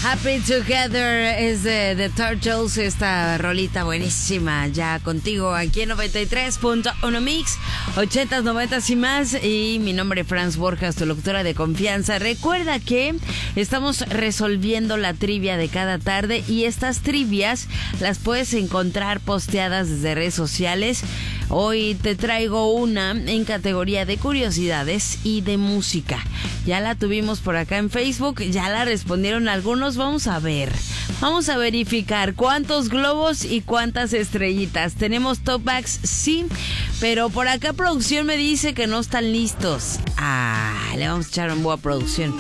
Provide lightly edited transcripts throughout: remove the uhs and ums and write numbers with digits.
Happy Together es de The Turtles, esta rolita buenísima, ya contigo aquí en 93.1 Mix, 80s, 90s y más. Y mi nombre es Franz Borjas, tu locutora de confianza. Recuerda que estamos resolviendo la trivia de cada tarde y estas trivias las puedes encontrar posteadas desde redes sociales. Hoy te traigo una en categoría de curiosidades y de música. Ya la tuvimos por acá en Facebook, ya la respondieron algunos. Vamos a ver, vamos a verificar cuántos globos y cuántas estrellitas. ¿Tenemos top backs? Sí, pero por acá producción me dice que no están listos. Le vamos a echar un boa producción.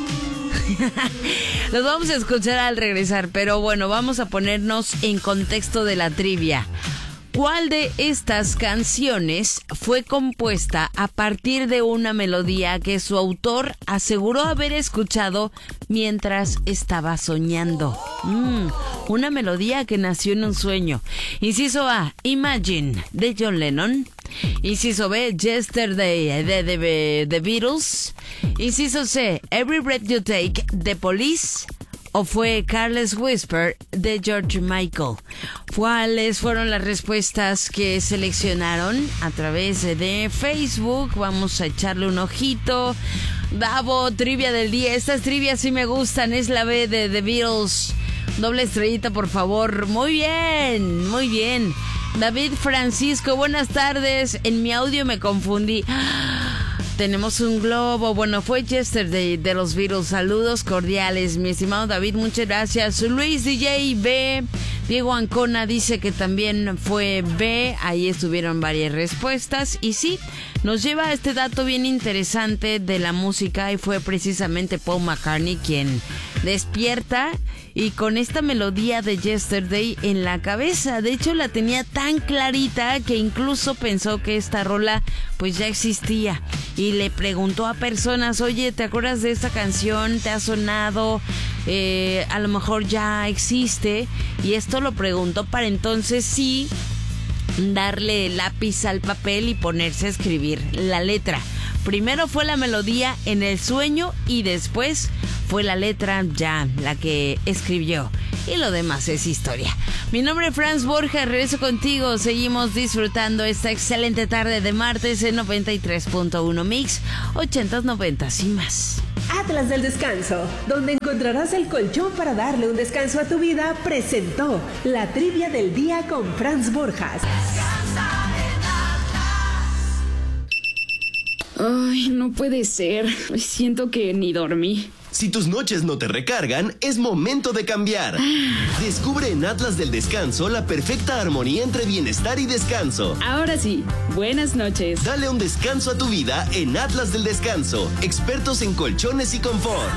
Los vamos a escuchar al regresar, pero bueno, vamos a ponernos en contexto de la trivia. ¿Cuál de estas canciones fue compuesta a partir de una melodía que su autor aseguró haber escuchado mientras estaba soñando? Una melodía que nació en un sueño. Inciso A, Imagine, de John Lennon. Inciso B, Yesterday, de The Beatles. Inciso C, Every Breath You Take, de Police. ¿O fue Careless Whisper, de George Michael? ¿Cuáles fueron las respuestas que seleccionaron a través de Facebook? Vamos a echarle un ojito. Davo, trivia del día. Estas trivias sí me gustan. Es la B de The Beatles. Doble estrellita, por favor. Muy bien, muy bien. David Francisco, buenas tardes. En mi audio me confundí. Tenemos un globo. Bueno, fue Yesterday de los Beatles. Saludos cordiales, mi estimado David, muchas gracias. Luis DJ B. Diego Ancona dice que también fue B. Ahí estuvieron varias respuestas. Y sí, nos lleva a este dato bien interesante de la música. Y fue precisamente Paul McCartney quien despierta y con esta melodía de Yesterday en la cabeza. De hecho, la tenía tan clarita que incluso pensó que esta rola pues ya existía. Y le preguntó a personas, oye, ¿te acuerdas de esta canción? ¿Te ha sonado? A lo mejor ya existe. Y esto lo preguntó para entonces sí darle lápiz al papel y ponerse a escribir la letra. Primero fue la melodía en el sueño y después fue la letra ya la que escribió. Y lo demás es historia. Mi nombre es Franz Borja, regreso contigo. Seguimos disfrutando esta excelente tarde de martes en 93.1 Mix, 80s, 90s y más. Atlas del Descanso, donde encontrarás el colchón para darle un descanso a tu vida, presentó la trivia del día con Franz Borjas. Ay, no puede ser. Siento que ni dormí. Si tus noches no te recargan, es momento de cambiar. Descubre en Atlas del Descanso la perfecta armonía entre bienestar y descanso. Ahora sí, buenas noches. Dale un descanso a tu vida en Atlas del Descanso. Expertos en colchones y confort.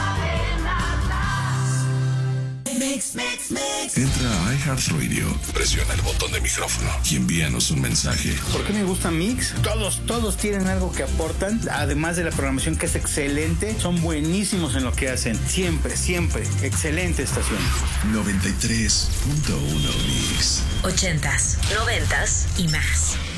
Entra a iHeartRadio, presiona el botón de micrófono y envíanos un mensaje. ¿Por qué me gusta Mix? Todos tienen algo que aportan, además de la programación que es excelente, son buenísimos en lo que hacen. Siempre, excelente estación. 93.1 Mix. 80s, 90s y más.